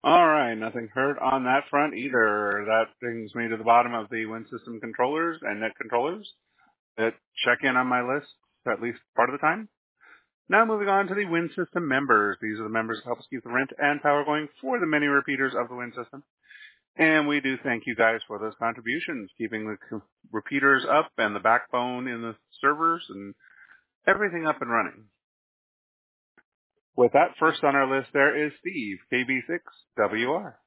All right, nothing heard on that front either. That brings me to the bottom of the Win System controllers and net controllers that check in on my list at least part of the time. Now moving on to the Win System members. These are the members who help us keep the rent and power going for the many repeaters of the Win System. And we do thank you guys for those contributions, keeping the repeaters up and the backbone in the servers and everything up and running. With that, first on our list there is Steve, KB6WR.